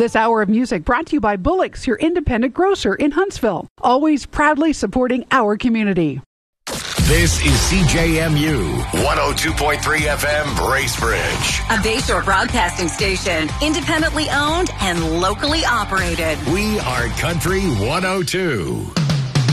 This hour of music brought to you by Bullock's, your independent grocer in Huntsville. Always proudly supporting our community. This is CJMU 102.3 FM Bracebridge. A Bayshore broadcasting station, independently owned and locally operated. We are Country 102.